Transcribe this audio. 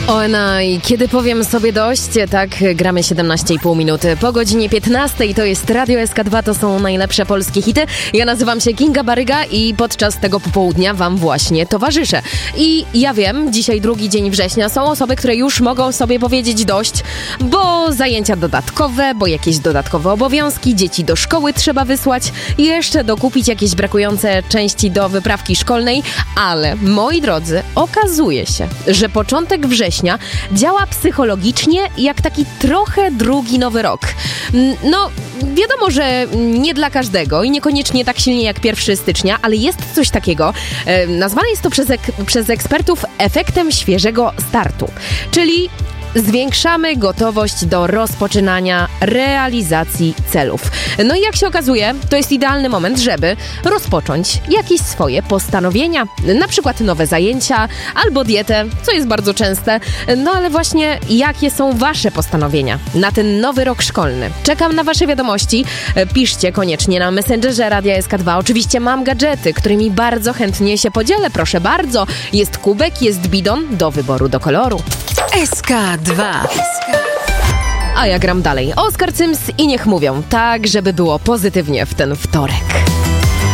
I kiedy powiem sobie dość, tak, gramy 17,5 minuty po godzinie 15. To jest Radio SK2, to są najlepsze polskie hity. Ja nazywam się Kinga Baryga i podczas tego popołudnia wam właśnie towarzyszę. I ja wiem, dzisiaj drugi dzień września, są osoby, które już mogą sobie powiedzieć dość, bo zajęcia dodatkowe, bo jakieś dodatkowe obowiązki, dzieci do szkoły trzeba wysłać, jeszcze dokupić jakieś brakujące części do wyprawki szkolnej, ale moi drodzy, okazuje się, że początek września działa psychologicznie jak taki trochę drugi nowy rok. No, wiadomo, że nie dla każdego i niekoniecznie tak silnie jak 1 stycznia, ale jest coś takiego. Nazwane jest to przez ekspertów efektem świeżego startu, czyli zwiększamy gotowość do rozpoczynania realizacji celów. No i jak się okazuje, to jest idealny moment, żeby rozpocząć jakieś swoje postanowienia. Na przykład nowe zajęcia albo dietę, co jest bardzo częste. No ale właśnie, jakie są wasze postanowienia na ten nowy rok szkolny? Czekam na wasze wiadomości. Piszcie koniecznie na Messengerze Radia SK2. Oczywiście mam gadżety, którymi bardzo chętnie się podzielę. Proszę bardzo. Jest kubek, jest bidon do wyboru, do koloru. SK2. A ja gram dalej. Oskar Cyms i niech mówią, tak żeby było pozytywnie w ten wtorek.